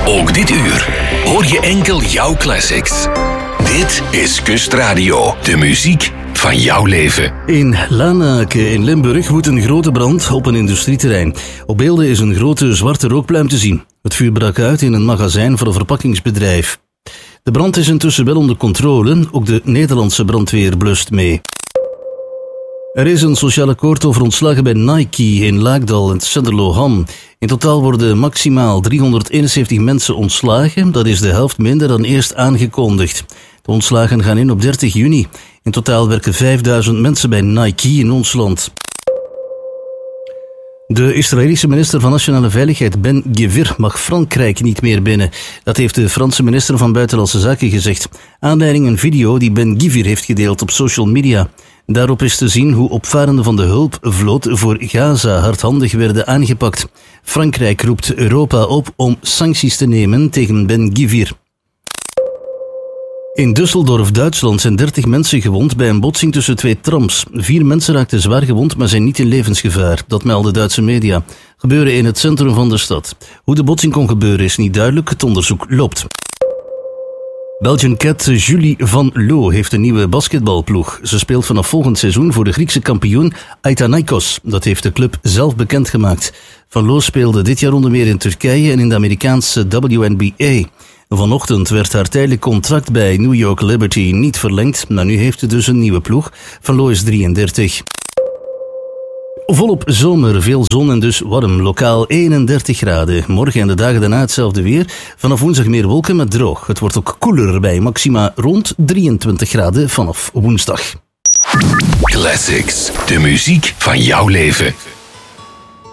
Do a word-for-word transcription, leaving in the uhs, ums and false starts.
Ook dit uur hoor je enkel jouw classics. Dit is Kustradio, de muziek van jouw leven. In Lanaken in Limburg woedt een grote brand op een industrieterrein. Op beelden is een grote zwarte rookpluim te zien. Het vuur brak uit in een magazijn voor een verpakkingsbedrijf. De brand is intussen wel onder controle. Ook de Nederlandse brandweer blust mee. Er is een sociaal akkoord over ontslagen bij Nike in Laakdal en Senderloham. In totaal worden maximaal driehonderdeenenzeventig mensen ontslagen. Dat is de helft minder dan eerst aangekondigd. De ontslagen gaan in op dertig juni. In totaal werken vijfduizend mensen bij Nike in ons land. De Israëlische minister van Nationale Veiligheid Ben Gvir mag Frankrijk niet meer binnen. Dat heeft de Franse minister van Buitenlandse Zaken gezegd. Aanleiding een video die Ben Gvir heeft gedeeld op social media. Daarop is te zien hoe opvarenden van de hulpvloot voor Gaza hardhandig werden aangepakt. Frankrijk roept Europa op om sancties te nemen tegen Ben Gvir. In Düsseldorf, Duitsland, zijn dertig mensen gewond bij een botsing tussen twee trams. Vier mensen raakten zwaar gewond, maar zijn niet in levensgevaar. Dat melden Duitse media. Gebeuren in het centrum van de stad. Hoe de botsing kon gebeuren is niet duidelijk. Het onderzoek loopt. Belgian Cat Julie van Loo heeft een nieuwe basketbalploeg. Ze speelt vanaf volgend seizoen voor de Griekse kampioen Panathinaikos. Dat heeft de club zelf bekendgemaakt. Van Loo speelde dit jaar onder meer in Turkije en in de Amerikaanse W N B A. Vanochtend werd haar tijdelijk contract bij New York Liberty niet verlengd, maar nu heeft ze dus een nieuwe ploeg. Van Loo is drieëndertig. Volop zomer, veel zon en dus warm. Lokaal eenendertig graden. Morgen en de dagen daarna hetzelfde weer. Vanaf woensdag meer wolken met droog. Het wordt ook koeler bij maxima rond drieëntwintig graden vanaf woensdag. Classics, de muziek van jouw leven.